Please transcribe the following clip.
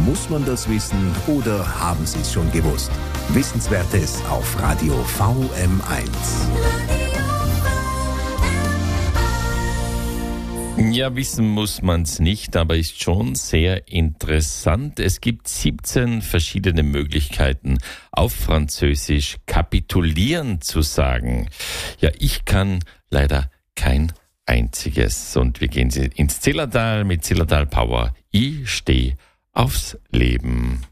Muss man das wissen oder haben Sie es schon gewusst? Wissenswertes auf Radio VM1. Ja, wissen muss man es nicht, aber ist schon sehr interessant. Es gibt 17 verschiedene Möglichkeiten, auf Französisch kapitulieren zu sagen. Ja, ich kann leider kein einziges. Und wir gehen ins Zillertal mit Zillertal Power. Ich stehe aufs Leben.